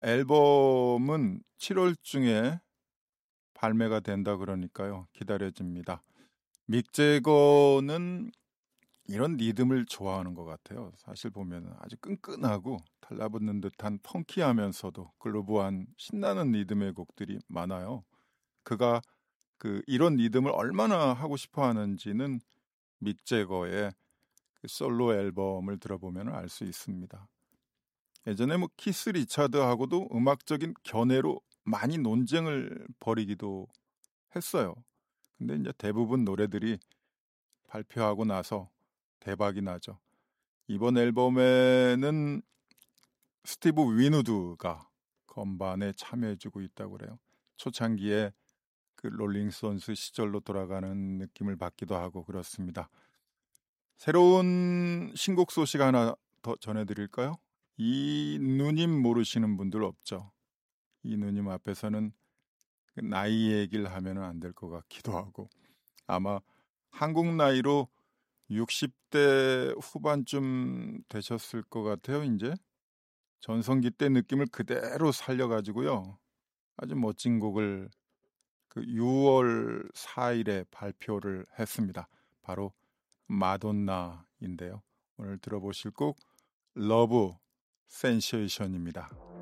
앨범은 7월 중에 발매가 된다 그러니까요. 기다려집니다. 믹 제거는 이런 리듬을 좋아하는 것 같아요. 사실 보면 아주 끈끈하고 달라붙는 듯한 펑키하면서도 글로브한 신나는 리듬의 곡들이 많아요. 그가 이런 리듬을 얼마나 하고 싶어 하는지는 믹 제거의 그 솔로 앨범을 들어보면 알 수 있습니다. 예전에 뭐 키스 리차드하고도 음악적인 견해로 많이 논쟁을 벌이기도 했어요. 근데 이제 대부분 노래들이 발표하고 나서 대박이 나죠. 이번 앨범에는 스티브 위누드가 건반에 참여해주고 있다고 그래요. 초창기에 그 롤링스톤스 시절로 돌아가는 느낌을 받기도 하고 그렇습니다. 새로운 신곡 소식 하나 더 전해드릴까요? 이 누님 모르시는 분들 없죠. 이 누님 앞에서는 나이 얘기를 하면 안 될 것 같기도 하고 아마 한국 나이로 60대 후반쯤 되셨을 것 같아요. 이제 전성기 때 느낌을 그대로 살려가지고요. 아주 멋진 곡을 6월 4일에 발표를 했습니다. 바로 마돈나인데요. 오늘 들어보실 곡 러브 센세이션입니다.